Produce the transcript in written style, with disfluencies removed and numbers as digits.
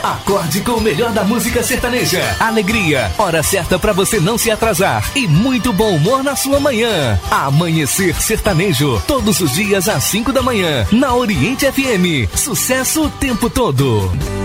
Acorde com o melhor da música sertaneja. Alegria, hora certa pra você não se atrasar. E muito bom humor na sua manhã. Amanhecer Sertanejo, todos os dias às 5 da manhã, na Oriente FM. Sucesso o tempo todo.